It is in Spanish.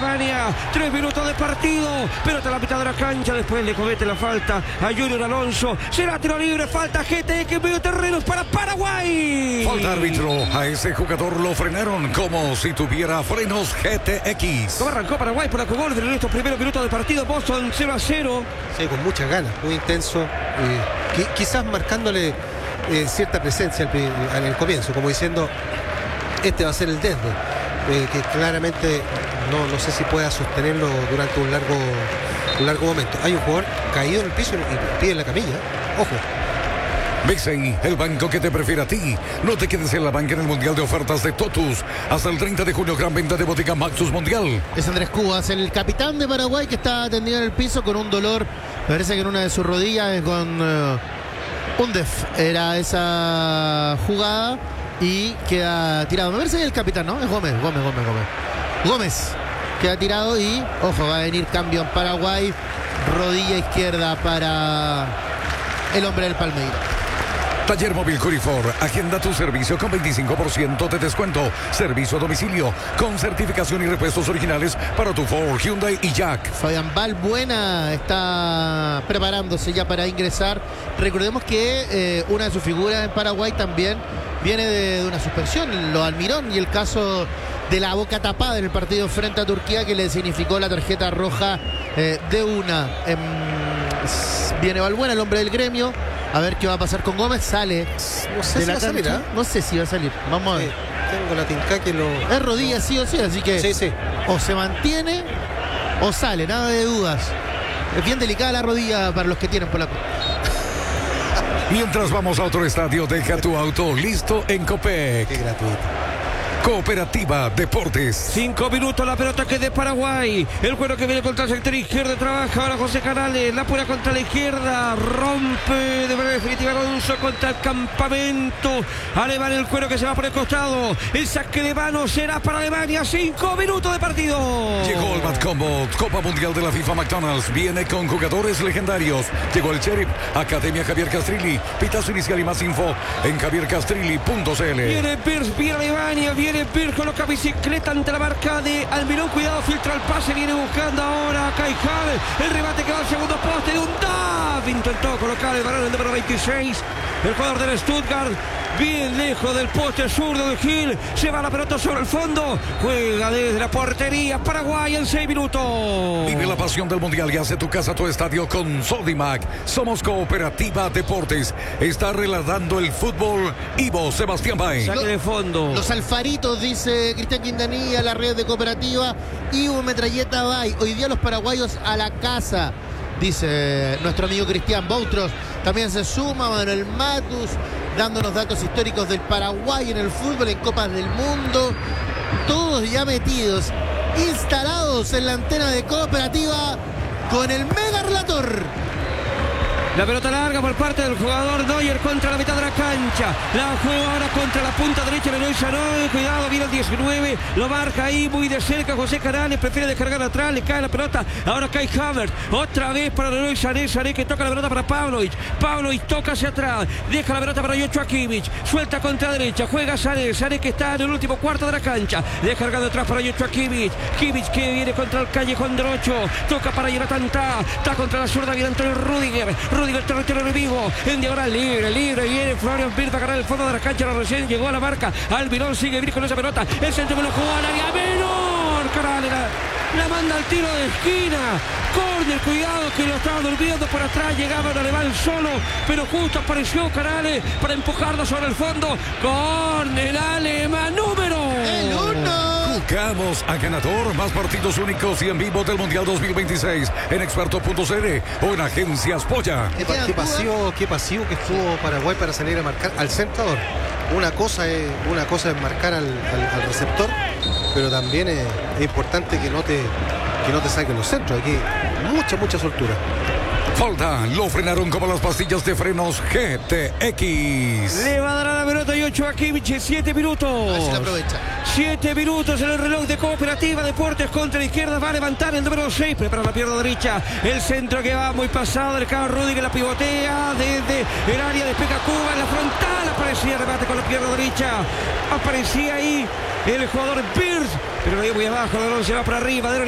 Alemania. 3 minutos de partido. Pelota a la mitad de la cancha. Después le comete la falta a Junior Alonso. Será tiro libre. Falta GTX en medio terrenos para Paraguay. Falta árbitro. A ese jugador lo frenaron como si tuviera frenos GTX. ¿Cómo arrancó Paraguay por la gol en estos primeros minutos de partido? Boston 0-0. Sí, con muchas ganas, muy intenso. Quizás marcándole cierta presencia en el comienzo, como diciendo, este va a ser el desde. Que claramente no sé si pueda sostenerlo durante un largo momento. Hay un jugador caído en el piso y pide la camilla. Ojo. Bexey, el banco que te prefiere a ti. No te quedes en la banca en el Mundial de Ofertas de Totus. Hasta el 30 de junio, gran venta de Botica Maxus Mundial. Es Andrés Cubas, el capitán de Paraguay, que está tendido en el piso con un dolor. Parece que en una de sus rodillas con un def era esa jugada y queda tirado. Me parece que el capitán, ¿no? Es Gómez. Gómez queda tirado y, ojo, va a venir cambio en Paraguay. Rodilla izquierda para el hombre del Palmeiras. Taller Móvil Curifor, agenda tu servicio con 25% de descuento. Servicio a domicilio con certificación y repuestos originales para tu Ford, Hyundai y Jack. Fabián Balbuena está preparándose ya para ingresar. Recordemos que una de sus figuras en Paraguay también viene de una suspensión, lo Almirón, y el caso de la boca tapada en el partido frente a Turquía, que le significó la tarjeta roja de una. Viene Balbuena, el hombre del gremio. A ver qué va a pasar con Gómez. Sale. No sé si va a salir, ¿eh? No sé si va a salir. Vamos a ver. Tengo la tinca que lo... Es rodilla sí o sí, así que Sí. o se mantiene o sale, nada de dudas. Es bien delicada la rodilla para los que tienen polaco. Mientras vamos a otro estadio, deja tu auto listo en Copec. Qué gratuito. Cooperativa Deportes. 5 minutos, la pelota que es de Paraguay. El cuero que viene contra el sector izquierdo, trabaja ahora José Canales, la pura contra la izquierda, rompe de manera definitiva Alonso contra el campamento alemán. El cuero que se va por el costado, el saque de mano será para Alemania. 5 minutos de partido. Llegó el Bad Combo, Copa Mundial de la FIFA McDonald's. Viene con jugadores legendarios. Llegó el Sheriff, Academia Javier Castrilli. Pitazo inicial y más info en javiercastrilli.cl. Viene Pierce, viene Alemania, viene Pierce, coloca bicicleta ante la marca de Almirón. Cuidado, filtra el pase, viene buscando ahora Kai Havertz. El remate que va al segundo poste de un DAF. Intentó colocar el balón en el número 26. El jugador del Stuttgart, bien lejos del poste zurdo de Gil. Se va la pelota sobre el fondo. Juega desde la portería Paraguay en 6 minutos. Vive la pasión del Mundial y hace tu casa tu estadio con Sodimac. Somos Cooperativa Deportes. Está relatando el fútbol Ivo Sebastián Bay. Saque de fondo. Los Alfaritos, dice Cristian Quintanilla, la red de Cooperativa. Ivo Metralleta Bay. Hoy día los paraguayos a la casa, dice nuestro amigo Cristian Boutros. También se suma Manuel Matus, dándonos datos históricos del Paraguay en el fútbol, en Copas del Mundo. Todos ya metidos, instalados en la antena de Cooperativa con el mega relator. La pelota larga por parte del jugador Neuer contra la mitad de la cancha. La juega ahora contra la punta derecha de Leroy Sané. Cuidado, viene el 19. Lo marca ahí muy de cerca José Canales. Prefiere descargar atrás. Le cae la pelota. Ahora Kai Havertz. Otra vez para Leroy Sané. Sané que toca la pelota para Pavlovic. Pavlovic toca hacia atrás. Deja la pelota para Joshua Kimmich. Suelta contra derecha. Juega Sané. Sané que está en el último cuarto de la cancha. Descargando atrás para Joshua Kimmich. Kimmich que viene contra el callejón del 8. Toca para Jonathan Tah. Está contra la zurda. Viene Antonio Rudiger. El territorio enemigo, en diagonal libre, viene Florian Wirtz a ganar el fondo de la cancha, recién llegó a la marca, Almirón sigue bien con esa pelota, el centro que lo jugó al área menor, Canales la manda al tiro de esquina, córner, cuidado que lo estaba durmiendo por atrás, llegaba el alemán solo, pero justo apareció Canales para empujarlo sobre el fondo, córner alemán, número el 1. Buscamos a ganador, más partidos únicos y en vivo del Mundial 2026 en experto.cl o en Agencias Polla. Qué pasivo que estuvo Paraguay para salir a marcar al centrador. Una cosa es marcar al receptor, pero también es importante que no te saquen los centros. Aquí mucha soltura. Falta, lo frenaron como las pastillas de frenos GTX. Le va a dar a la pelota Joshua Kimmich en 7 minutos. A ver si la aprovecha. 7 minutos en el reloj de Cooperativa Deportes contra la izquierda. Va a levantar el número 6. Prepara la pierna derecha. El centro que va muy pasado del Carlos Rudiger. La pivotea desde el área. Despega Cuba en la frontal. Aparecía remate con la pierna derecha. Aparecía ahí el jugador Pierce. Pero lo dio muy abajo. El balón se va para arriba.